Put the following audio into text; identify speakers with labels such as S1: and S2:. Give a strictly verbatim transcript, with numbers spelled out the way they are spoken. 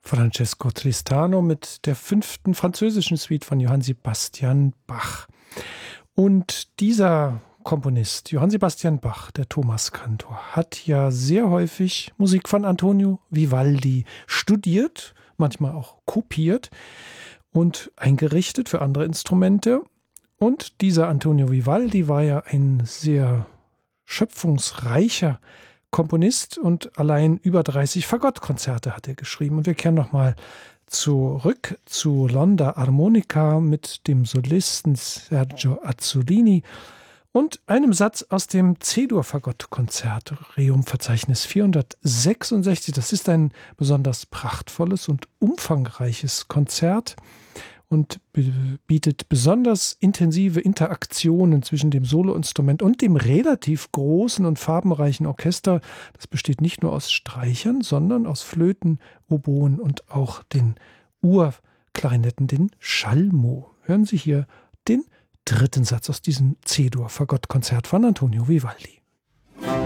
S1: Francesco Tristano mit der fünften französischen Suite von Johann Sebastian Bach. Und dieser Komponist, Johann Sebastian Bach, der Thomaskantor, hat ja sehr häufig Musik von Antonio Vivaldi studiert, manchmal auch kopiert und eingerichtet für andere Instrumente. Und dieser Antonio Vivaldi war ja ein sehr schöpfungsreicher Komponist und allein über dreißig Fagottkonzerte hat er geschrieben. Und wir kehren nochmal zurück zu L'Onda Armonica mit dem Solisten Sergio Azzollini und einem Satz aus dem C-Dur-Fagottkonzert, Rerum-Verzeichnis vierhundertsechsundsechzig. Das ist ein besonders prachtvolles und umfangreiches Konzert und bietet besonders intensive Interaktionen zwischen dem Soloinstrument und dem relativ großen und farbenreichen Orchester. Das besteht nicht nur aus Streichern, sondern aus Flöten, Oboen und auch den Urklarinetten, den Schalmo. Hören Sie hier den dritten Satz aus diesem C-Dur-Fagottkonzert von Antonio Vivaldi.